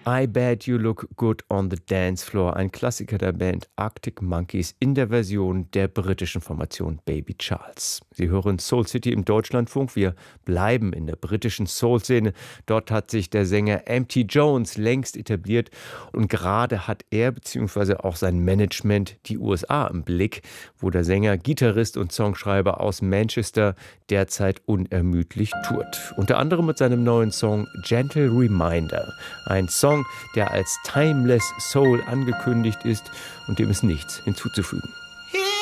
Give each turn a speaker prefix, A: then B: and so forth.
A: I Bet You Look Good on the Dance Floor, ein Klassiker der Band Arctic Monkeys in der Version der britischen Formation Baby Charles. Sie hören Soul City im Deutschlandfunk. Wir bleiben in der britischen Soul-Szene. Dort hat sich der Sänger M.T. Jones längst etabliert und gerade hat er bzw. auch sein Management die USA im Blick, wo der Sänger, Gitarrist und Songschreiber aus Manchester derzeit unermüdlich tourt. Unter anderem mit seinem neuen Song Gentle Reminder. Ein Song, der als Timeless Soul angekündigt ist und dem ist nichts hinzuzufügen.